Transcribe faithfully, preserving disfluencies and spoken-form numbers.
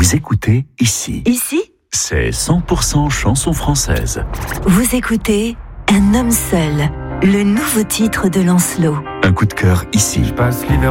Vous écoutez ici. Ici, C'est cent pour cent chanson française. vous écoutez Un homme seul, le nouveau titre de Lancelot. Un coup de cœur ici. Je passe l'hiver